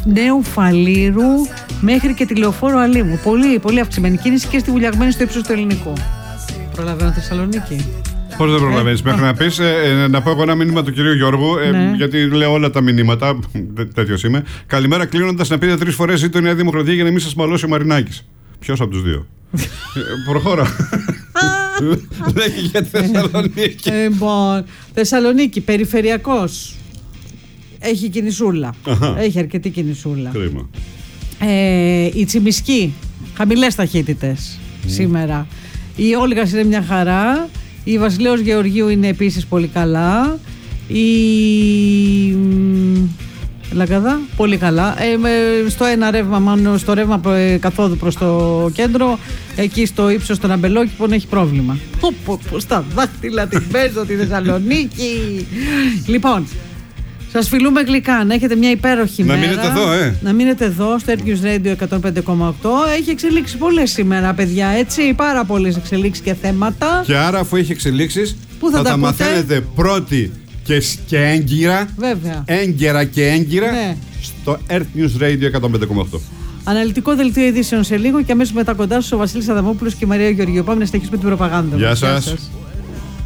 Νέου Φαλήρου μέχρι και τη Λεωφόρο Αλήμου. Πολύ, πολύ αυξημένη κίνηση και στη Βουλιαγμένη στο ύψος του Ελληνικού. Προλαβαίνω Θεσσαλονίκη. Πώς δεν προλαβαίνεις μέχρι να πεις, να πω εγώ ένα μήνυμα του κυρίου Γιώργου, γιατί λέω όλα τα μηνύματα, τέτοιος είμαι. Καλημέρα, κλείνοντας να πείτε 3 φορές ζήτω η Νέα Δημοκρατία για να μην σας μαλώσει ο Μαρινάκης. Ποιος από τους δύο? Προχώρα. Λέγει για τη Θεσσαλονίκη. Λοιπόν, Θεσσαλονίκη, περιφερειακός. Έχει κινησούλα. Έχει αρκετή κινησούλα. Κρίμα. Η Τσιμισκή, χαμηλές ταχύτητες σήμερα. Η Όλγας είναι μια χαρά. Η Βασιλέως Γεωργίου είναι επίσης πολύ καλά. Η Λαγκαδά, πολύ καλά. Στο ένα ρεύμα, μάλλον στο ρεύμα καθόδου προς το κέντρο, εκεί στο ύψος των Αμπελόκηπων έχει πρόβλημα. Στα δάχτυλα την παίζω τη Θεσσαλονίκη. Λοιπόν, σας φιλούμε γλυκά. Να έχετε μια υπέροχη μέρα. Να μείνετε εδώ, Να μείνετε εδώ στο Air News Radio 105,8. Έχει εξελίξει πολλές σήμερα, παιδιά, έτσι. Πάρα πολλές εξελίξεις και θέματα. Και άρα, αφού έχει εξελίξεις, πού θα τα μαθαίνετε πρώτη και έγκυρα. Βέβαια. Έγκαιρα και έγκυρα, ναι, στο Earth News Radio 105,8. Αναλυτικό δελτίο ειδήσεων σε λίγο και αμέσως μετά κοντά σας ο Βασίλης Αδαμόπουλος και η Μαρία Γεωργίου. Πάμε να συνεχίσουμε την προπαγάνδα. Γεια σας.